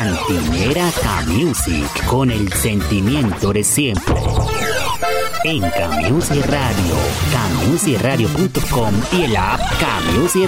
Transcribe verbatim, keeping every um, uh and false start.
Cantinera K-Music, con el sentimiento de siempre. En K-Music Radio, K music radio punto com y el app K-Music